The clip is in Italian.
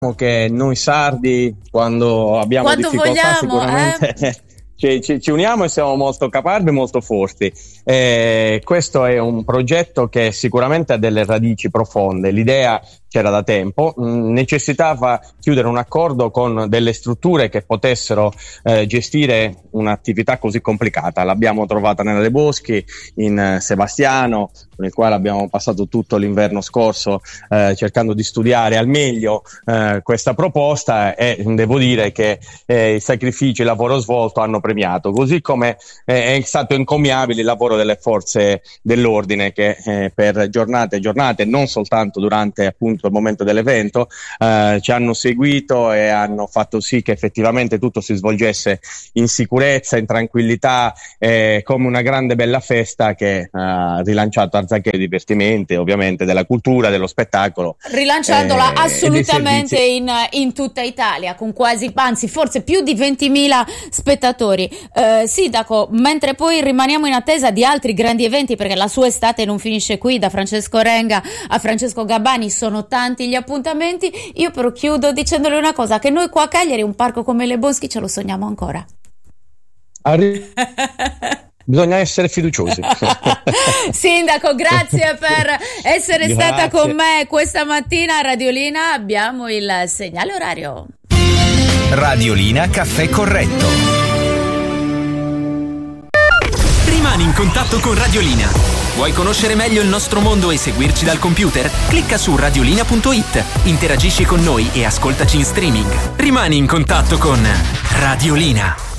che noi sardi, quando abbiamo difficoltà, vogliamo, sicuramente ci uniamo e siamo molto caparbi e molto forti. Questo è un progetto che sicuramente ha delle radici profonde. L'idea c'era da tempo, necessitava chiudere un accordo con delle strutture che potessero gestire un'attività così complicata. L'abbiamo trovata nella De Boschi, in Sebastiano, con il quale abbiamo passato tutto l'inverno scorso cercando di studiare al meglio questa proposta, e devo dire che i sacrifici e il lavoro svolto hanno premiato, così come è stato encomiabile il lavoro delle forze dell'ordine che per giornate e giornate, non soltanto durante appunto il momento dell'evento, ci hanno seguito e hanno fatto sì che effettivamente tutto si svolgesse in sicurezza, in tranquillità, come una grande bella festa che ha rilanciato Arzachele Divertimenti, ovviamente della cultura, dello spettacolo, rilanciandola assolutamente in tutta Italia, con quasi, anzi forse più di 20.000 spettatori. Sindaco, mentre poi rimaniamo in attesa di altri grandi eventi, perché la sua estate non finisce qui, da Francesco Renga a Francesco Gabbani sono tanti gli appuntamenti, io però chiudo dicendole una cosa, che noi qua a Cagliari un parco come Le Boschi ce lo sogniamo ancora. Bisogna essere fiduciosi. Sindaco, grazie per essere stata con me questa mattina a Radiolina. Abbiamo il segnale orario. Radiolina Caffè Corretto. Rimani in contatto con Radiolina. Vuoi conoscere meglio il nostro mondo e seguirci dal computer? Clicca su radiolina.it, interagisci con noi e ascoltaci in streaming. Rimani in contatto con Radiolina.